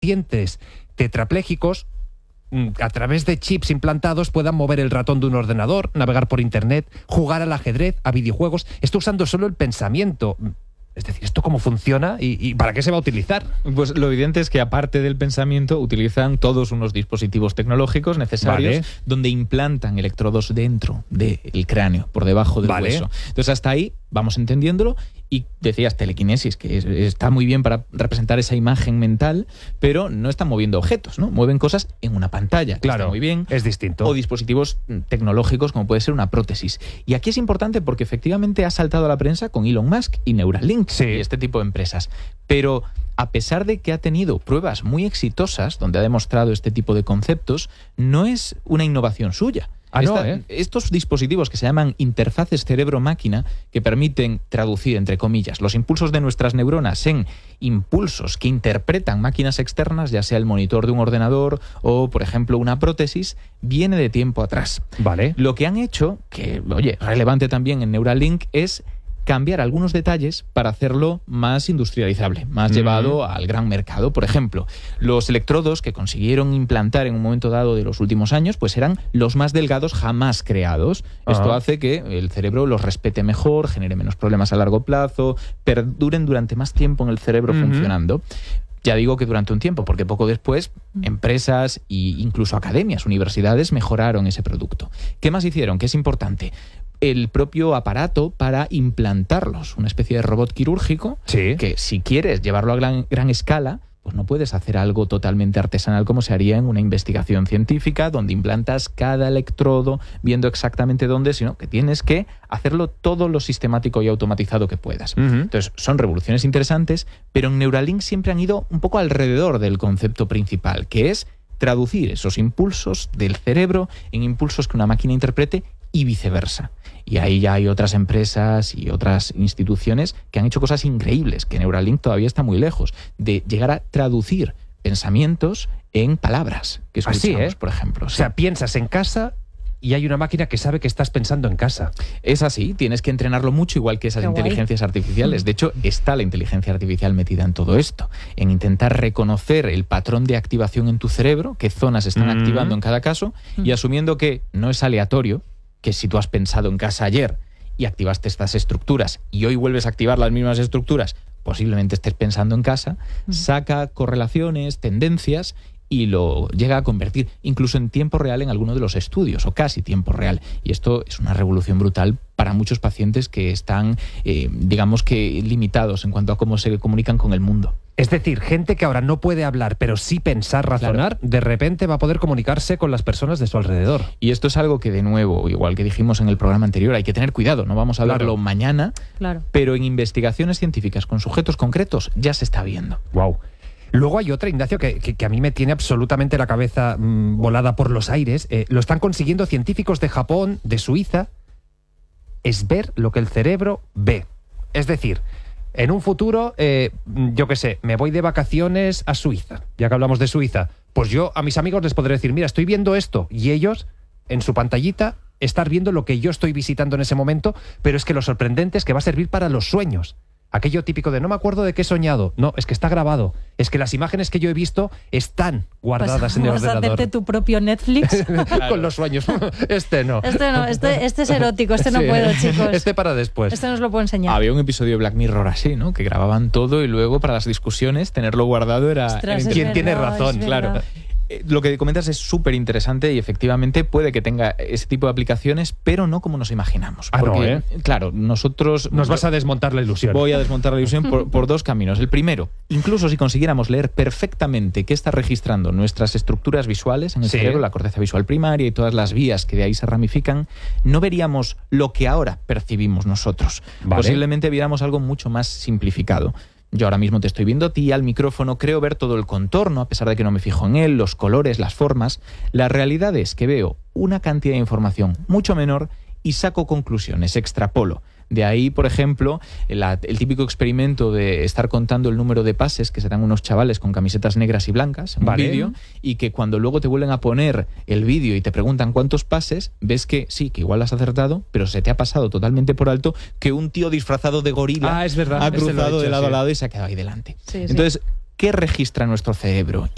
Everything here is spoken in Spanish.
pacientes tetraplégicos, a través de chips implantados, puedan mover el ratón de un ordenador, navegar por internet, jugar al ajedrez, a videojuegos, esto usando solo el pensamiento. Es decir, ¿esto cómo funciona y para qué se va a utilizar? Pues lo evidente es que, aparte del pensamiento, utilizan todos unos dispositivos tecnológicos necesarios, donde implantan electrodos dentro del cráneo, por debajo del hueso. Entonces, hasta ahí vamos entendiéndolo. Y decías telequinesis, que está muy bien para representar esa imagen mental, pero no están moviendo objetos, ¿no? Mueven cosas en una pantalla. Claro, está muy bien. Es distinto. O dispositivos tecnológicos, como puede ser una prótesis. Y aquí es importante porque efectivamente ha saltado a la prensa con Elon Musk y Neuralink y este tipo de empresas. Pero a pesar de que ha tenido pruebas muy exitosas, donde ha demostrado este tipo de conceptos, no es una innovación suya. Estos dispositivos que se llaman interfaces cerebro-máquina, que permiten traducir, entre comillas, los impulsos de nuestras neuronas en impulsos que interpretan máquinas externas, ya sea el monitor de un ordenador o, por ejemplo, una prótesis, viene de tiempo atrás. Lo que han hecho, que, relevante también en Neuralink, es cambiar algunos detalles para hacerlo más industrializable, más llevado al gran mercado. Por ejemplo, los electrodos que consiguieron implantar en un momento dado de los últimos años, pues eran los más delgados jamás creados. Esto hace que el cerebro los respete mejor, genere menos problemas a largo plazo, perduren durante más tiempo en el cerebro funcionando. Ya digo que durante un tiempo, porque poco después empresas e incluso academias, universidades mejoraron ese producto. ¿Qué más hicieron? Que es importante. El propio aparato para implantarlos, una especie de robot quirúrgico, que si quieres llevarlo a gran escala, pues no puedes hacer algo totalmente artesanal como se haría en una investigación científica, donde implantas cada electrodo viendo exactamente dónde, sino que tienes que hacerlo todo lo sistemático y automatizado que puedas. Entonces, son revoluciones interesantes, pero en Neuralink siempre han ido un poco alrededor del concepto principal, que es traducir esos impulsos del cerebro en impulsos que una máquina interprete y viceversa. Y ahí ya hay otras empresas y otras instituciones que han hecho cosas increíbles, que Neuralink todavía está muy lejos de llegar a traducir pensamientos en palabras que escuchamos, por ejemplo. O sea, piensas en casa y hay una máquina que sabe que estás pensando en casa. Es así, tienes que entrenarlo mucho, igual que esas inteligencias artificiales. De hecho, está la inteligencia artificial metida en todo esto, en intentar reconocer el patrón de activación en tu cerebro, qué zonas están activando en cada caso, y asumiendo que no es aleatorio, que si tú has pensado en casa ayer y activaste estas estructuras y hoy vuelves a activar las mismas estructuras, posiblemente estés pensando en casa, saca correlaciones, tendencias y lo llega a convertir incluso en tiempo real en alguno de los estudios, o casi tiempo real. Y esto es una revolución brutal para muchos pacientes que están, digamos que, limitados en cuanto a cómo se comunican con el mundo. Es decir, gente que ahora no puede hablar, pero sí pensar, razonar, de repente va a poder comunicarse con las personas de su alrededor. Y esto es algo que, de nuevo, igual que dijimos en el programa anterior, hay que tener cuidado. No vamos a hablarlo mañana, pero en investigaciones científicas con sujetos concretos ya se está viendo. Luego hay otra, Ignacio, que a mí me tiene absolutamente la cabeza volada por los aires. Lo están consiguiendo científicos de Japón, de Suiza. Es ver lo que el cerebro ve. Es decir, en un futuro, yo qué sé, me voy de vacaciones a Suiza. Ya que hablamos de Suiza, pues yo a mis amigos les podré decir, mira, estoy viendo esto. Y ellos, en su pantallita, estar viendo lo que yo estoy visitando en ese momento. Pero es que lo sorprendente es que va a servir para los sueños. Aquello típico de no me acuerdo de qué he soñado. No, es que está grabado. Es que las imágenes que yo he visto están guardadas en el ordenador. Vas a hacerte tu propio Netflix. Con los sueños. Este no. Este es erótico, este no puedo, chicos. Este para después. Este no os lo puedo enseñar. Había un episodio de Black Mirror así, ¿no? Que grababan todo y luego para las discusiones tenerlo guardado era... Ostras, ¿Quién tiene razón? Claro. Lo que comentas es súper interesante y efectivamente puede que tenga ese tipo de aplicaciones, pero no como nos imaginamos. Porque, claro, nosotros... Nos vas a desmontar la ilusión. Voy a desmontar la ilusión por dos caminos. El primero, incluso si consiguiéramos leer perfectamente qué está registrando nuestras estructuras visuales en el cerebro, la corteza visual primaria y todas las vías que de ahí se ramifican, no veríamos lo que ahora percibimos nosotros. Posiblemente viéramos algo mucho más simplificado. Yo ahora mismo te estoy viendo a ti, al micrófono, creo ver todo el contorno, a pesar de que no me fijo en él, los colores, las formas. La realidad es que veo una cantidad de información mucho menor y saco conclusiones, extrapolo. De ahí, por ejemplo, el típico experimento de estar contando el número de pases, que serán unos chavales con camisetas negras y blancas en un vídeo, y que cuando luego te vuelven a poner el vídeo y te preguntan cuántos pases, ves que sí, que igual has acertado, pero se te ha pasado totalmente por alto que un tío disfrazado de gorila es verdad, ha cruzado de lado a lado y se ha quedado ahí delante. Entonces, ¿qué registra nuestro cerebro?